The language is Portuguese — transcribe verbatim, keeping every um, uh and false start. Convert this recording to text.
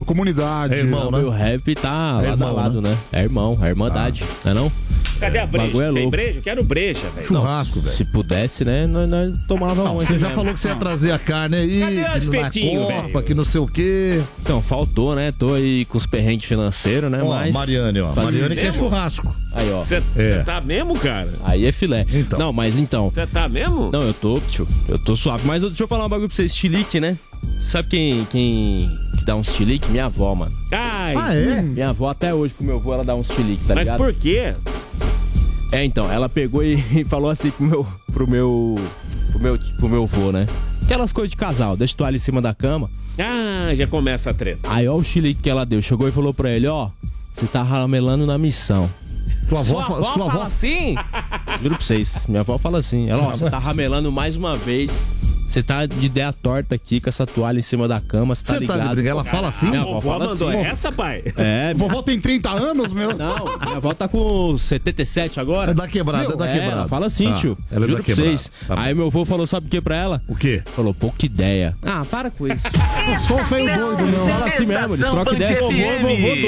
comunidade. É irmão, O né? meu rap tá É lado a irmão, lado, né? É irmão, é irmandade, não é não? Cadê a breja? Bagulho é Tem louco. breja? Quero breja, velho. Churrasco, velho. Se pudesse, né, nós, nós tomava um. Você aqui já mesmo. falou que você ia trazer a carne aí, Cadê o que na espetinho, Copa, velho? que não sei o quê. Então, faltou, né? Tô aí com os perrengues financeiros, né? Ó, Mas. Mariane, ó. Fazia- Mariane quer mesmo? churrasco. Aí, ó. Você É. tá mesmo, cara? Aí é filé. Então. Não, mas então. Você tá mesmo? Não, eu tô, tio. Eu tô suave. Mas deixa eu falar um bagulho pra vocês. Chilique, né? Sabe quem, quem que dá uns chilique? Minha avó, mano. Ai, Ah, é? Minha avó, até hoje, com meu avô, ela dá uns chilique, tá mas ligado? por quê? É, então, ela pegou e falou assim pro meu, pro meu, pro meu, pro meu avô, né? Aquelas coisas de casal, deixa toalha em cima da cama. Ah, já começa a treta. Aí, ó o chilique que ela deu. Chegou e falou pra ele, ó, você tá ramelando na missão. Sua avó, fa- sua avó assim? Juro pra vocês, minha avó fala assim. Ela, ó, você tá ramelando mais uma vez. Você tá de ideia torta aqui com essa toalha em cima da cama, você tá Você tá ligado? de briga? Ela fala assim? Minha A avó vovó fala mandou assim. essa, pai? É, minha... Vovó tem trinta anos, meu. Não, minha avó tá com setenta e sete agora. É da quebrada, é da É, quebrada. ela fala assim, Ah, tio. ela é Juro da pra quebrada. vocês. Tá bom. Aí meu avô falou, sabe o que pra ela? O quê? Falou, pouca ideia. Ah, para com isso. Eu sou feio doido, meu. Fala assim mesmo, eles trocam ideia. Vovô, vovô